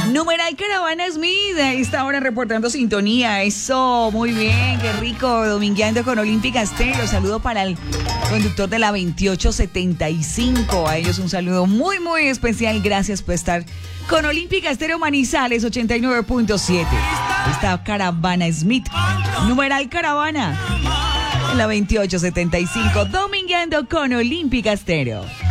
Numeral Caravana Smith, a esta hora reportando sintonía. Eso, muy bien, qué rico. Domingueando con Olímpica Estéreo. Saludo para el conductor de la 2875. A ellos un saludo muy, muy especial. Gracias por estar con Olímpica Estéreo Manizales 89.7. Esta Caravana Smith. Numeral Caravana. En la 2875. Domingueando con Olímpica Estéreo.